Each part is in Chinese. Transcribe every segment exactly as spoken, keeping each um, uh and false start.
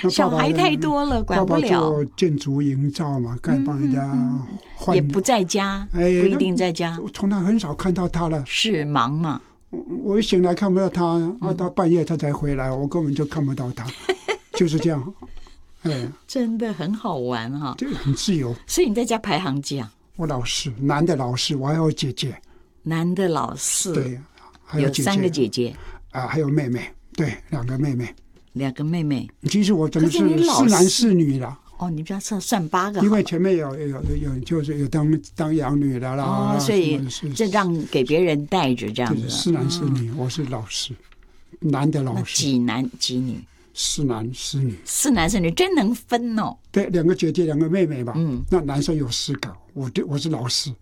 小孩太多了，管不了。 爸爸做建筑营造嘛，该帮人家换、嗯嗯， 也不在家，哎、不一定在家。 从来很少看到他了， 是忙嘛？ 我我一醒来看不到他，啊，到半夜他才回来，我根本就看不到他，就是这样。哎， 真的很好玩哈、哦， 对，很自由。 所以你在家排行几啊？ 我老四，男的老四，我还有姐姐。 男的老四， 对，还有姐姐， 有三个姐姐啊，还有妹妹，对，两个妹妹， 两个妹妹。 其实我真的是四男四女了。 哦，你不要算算八个， 因为前面有有有有就是有当当养女的啦， 哦，所以这让给别人带着这样子。 四男四女，我是老四，男的老四。 几男几女？ 四男四女。 四男四女真能分哦。 对，两个姐姐，两个妹妹吧。嗯，那男生有四个，我对我是老四。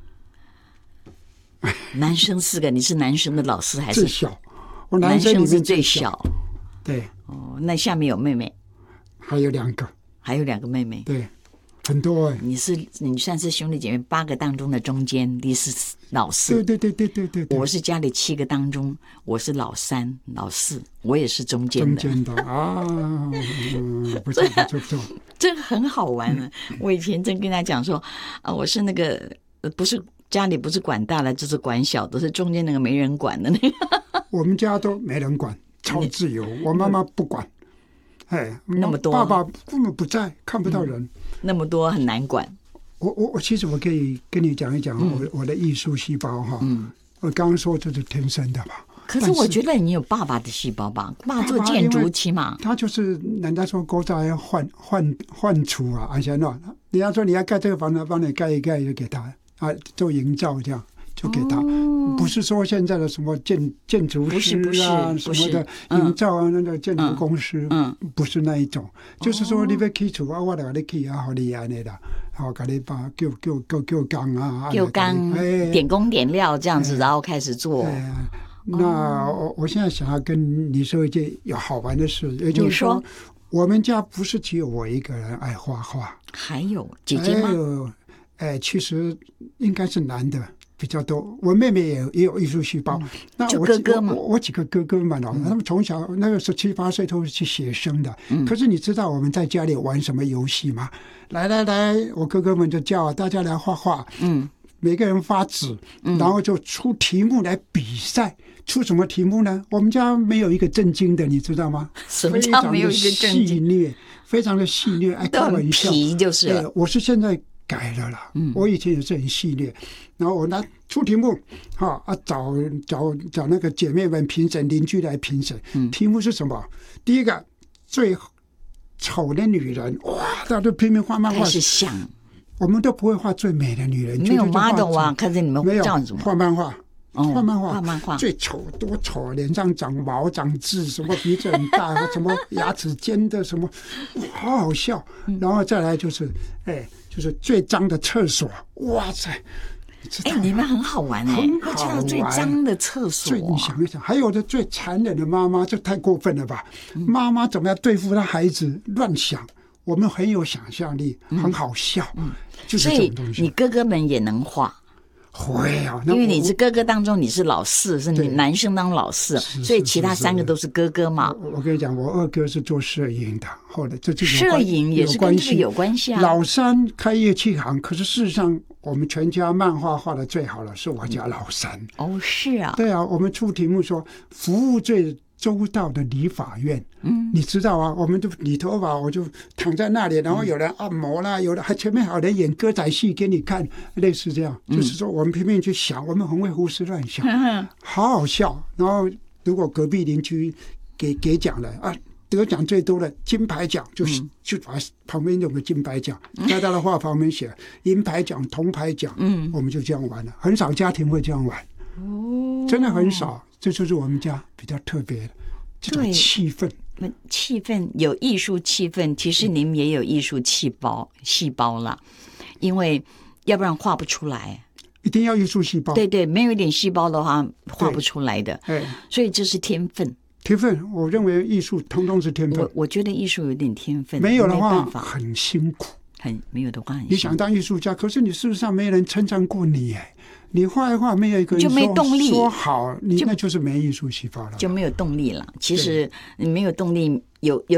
男生四个，你是男生的老四还是最小？我男生里面是最小。 对。 哦，那下面有妹妹？ 还有两个。 还有两个妹妹。 对，很多哎、欸。 你是你算是兄弟姐妹八个当中的中间，你是老四。 对对对对对 对, 对。 我是家里七个当中，我是老三、老四，我也是中间的。 中间的啊，嗯、不错不错不错。 这个很好玩啊！嗯、我以前正跟他讲说，啊，我是那个不是家里不是管大的，就是管小的，是中间那个没人管的那个。 我们家都没人管，超自由。我妈妈不管。哎， 那么多， 爸爸根本不在，看不到人。嗯、 那么多很难管。 我我我，其实我可以跟你讲一讲我、嗯、我的艺术细胞哈。嗯。我刚刚说这是天生的吧？ 可是我觉得你有爸爸的细胞吧？爸爸做建筑起码。 他就是人家说国家要换换换厨啊，而且呢，人家说你要盖这个房子，帮你盖一盖就给他啊，做营造这样。就给他、哦，不是说现在的什么建建筑师啊什么的营造啊，那个建筑公司，嗯，不是那一种，嗯、就是说你要起厝啊，我就给你起啊，好厉害的啦，好给你把叫叫叫叫工啊， 叫工，点工点料这样子，然后开始做。 那我我现在想要跟你说一件有好玩的事，也就是说，我们家不是只有我一个人爱画画， 还有姐姐吗？ 还有，哎，其实应该是男的。比较多，我妹妹也也有艺术细胞。嗯、那我哥哥嘛， 我我几个哥哥们哦，嗯、他们从小那个十七八岁都是去写生的。嗯、可是你知道我们在家里玩什么游戏吗？来来来，我哥哥们就叫大家来画画。嗯，每个人发纸，嗯、然后就出题目来比赛。出什么题目呢？我们家没有一个正经的，你知道吗？ 什么叫没有一个正经？ 戏谑，非常的戏谑，爱开玩笑。 皮就是了。 对，我是现在。改了啦，嗯，我以前也是很系列，然后我拿出题目，哈啊找找找那个姐妹们评审，邻居来评审，嗯，题目是什么？第一个最丑的女人，哇，大家都拼命画漫画， 是像我们都不会画最美的女人， 没有 model 啊，看着你们没有这样子画漫画。画漫画， 画漫画最丑多丑，脸上长毛长痣，什么鼻子很大，什么牙齿尖的，什么，好好笑。然后再来就是，哎，就是最脏的厕所，哇塞！ 哎，你们很好玩哎， 很好玩。 最脏的厕所， 最你想一想，还有的最残忍的妈妈，这太过分了吧？嗯、妈妈怎么样对付她孩子？乱想，我们很有想象力，很好笑，嗯、就是这种东西。 所以你哥哥们也能画。 会啊， 因为你是哥哥当中你是老四，是你男生当老四，所以其他三个都是哥哥嘛。 我, 我跟你讲，我二哥是做摄影的，后来这这摄影也是跟这个有关系啊。 老三开乐器行，可是事实上我们全家漫画画的最好的是我家老三。 哦，是啊， 对啊，我们出题目说服务最周到的理发院，嗯，你知道啊，我们就理头发，我就躺在那里，然后有人按摩啦，有的还前面还有人演歌仔戏给你看，类似这样，嗯、就是说我们拼命去想，我们很会胡思乱想，嗯、好好笑。然后如果隔壁邻居给给奖了啊，得奖最多的金牌奖，就、嗯、就把旁边有个金牌奖，在他的画旁边写银牌奖、铜牌奖，嗯，我们就这样玩了，很少家庭会这样玩，哦，真的很少。这就是我们家比较特别的这种气氛， 气氛有艺术气氛，其实你们也有艺术细胞细胞了，因为要不然画不出来， 一定要艺术细胞。 对对，没有一点细胞的话画不出来的。所以这是天分。 天分，我认为艺术通通是天分。 我我觉得艺术有点天分， 没有的话很辛苦， 很没有的话很辛苦。 你想当艺术家，可是你事实上没人称赞过你哎。你画一画，没有一个人就没动力说好，你那就是没艺术细胞了， 就没有动力了。其实你没有动力，有有